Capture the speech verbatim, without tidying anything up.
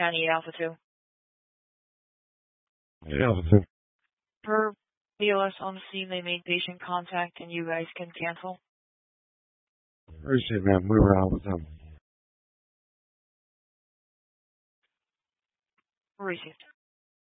County Alpha two. Alpha two. Per B O S on the scene, they made patient contact and you guys can cancel. Appreciate it, man. We were out with them. Received.